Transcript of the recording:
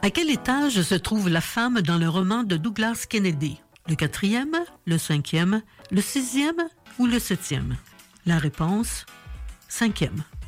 À quel étage se trouve la femme dans le roman de Douglas Kennedy? Le 4e, le 5e, le 6e ou le 7e? La réponse, 5e.